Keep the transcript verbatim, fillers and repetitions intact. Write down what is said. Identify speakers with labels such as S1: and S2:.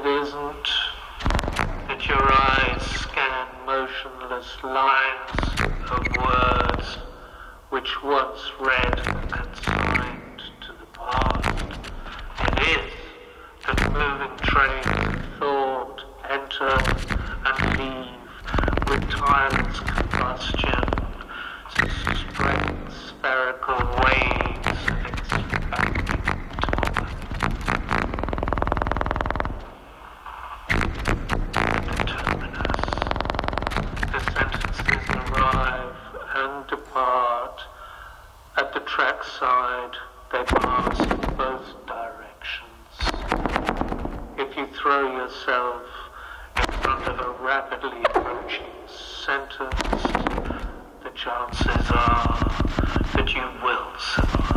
S1: it isn't that your eyes scan motionless lines of words which once read and consigned to the past. It is that moving trains of thought enter and leave with tireless combustion, straight spherical waves of expanding time. The terminus. The sentences arrive and depart. At the trackside, they pass in both directions. If you throw yourself in front of a rapidly approaching sentence, the chances are that you will